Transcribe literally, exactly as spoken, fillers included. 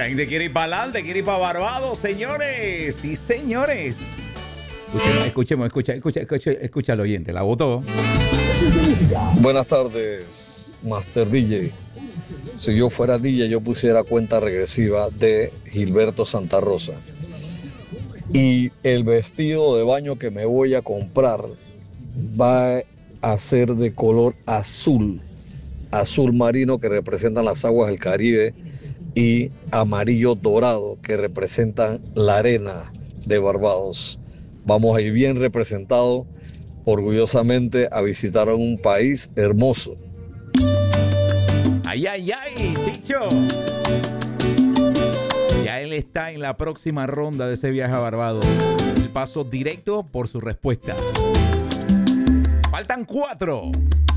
La gente quiere ir para adelante, quiere ir para Barbados, señores. Sí, señores. Escuchemos, escuchemos, escucha, escucha, escucha, escucha al oyente, la votó. Buenas tardes, Master D J. Si yo fuera D J, yo pusiera cuenta regresiva de Gilberto Santa Rosa. Y el vestido de baño que me voy a comprar va a ser de color azul, azul marino, que representan las aguas del Caribe, y amarillo dorado, que representan la arena de Barbados. Vamos a ir bien representados, orgullosamente, a visitar un país hermoso. Ay, ay, ay, dicho. Ya él está en la próxima ronda de ese viaje a Barbados. El paso directo por su respuesta. Faltan cuatro.